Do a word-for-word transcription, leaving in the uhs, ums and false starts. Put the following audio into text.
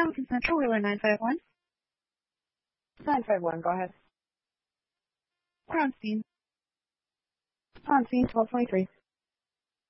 Hamilton Central, Wheeler nine five one. nine five one, go ahead. Kronstein. On scene, twelve twenty-three.